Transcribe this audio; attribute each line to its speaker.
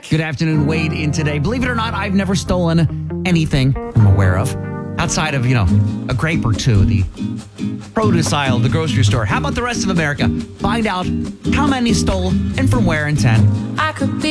Speaker 1: Good afternoon, Wade in today. Believe it or not, I've never stolen anything I'm aware of outside of, a grape or two, the produce aisle of the grocery store. How about the rest of America? Find out how many stole and from where in 10.
Speaker 2: I could be